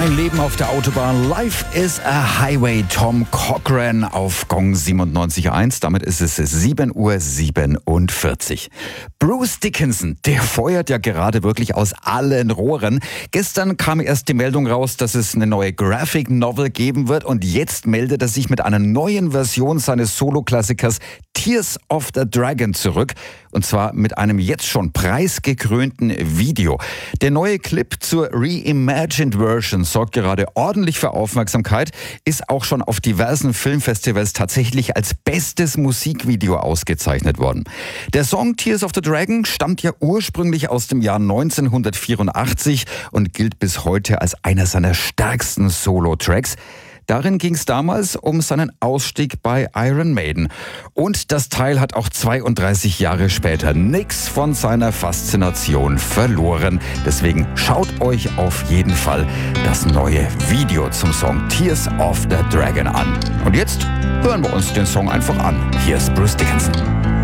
Ein Leben auf der Autobahn. Life is a Highway. Tom Cochrane auf Gong 97.1. Damit ist es 7:47 Uhr. Bruce Dickinson, der feuert ja gerade wirklich aus allen Rohren. Gestern kam erst die Meldung raus, dass es eine neue Graphic Novel geben wird. Und jetzt meldet er sich mit einer neuen Version seines Solo-Klassikers Tears of the Dragon zurück. Und zwar mit einem jetzt schon preisgekrönten Video. Der neue Clip zur Reimagined Version sorgt gerade ordentlich für Aufmerksamkeit, ist auch schon auf diversen Filmfestivals tatsächlich als bestes Musikvideo ausgezeichnet worden. Der Song Tears of the Dragon stammt ja ursprünglich aus dem Jahr 1984 und gilt bis heute als einer seiner stärksten Solo-Tracks. Darin ging es damals um seinen Ausstieg bei Iron Maiden. Und das Teil hat auch 32 Jahre später nichts von seiner Faszination verloren. Deswegen schaut euch auf jeden Fall das neue Video zum Song Tears of the Dragon an. Und jetzt hören wir uns den Song einfach an. Hier ist Bruce Dickinson.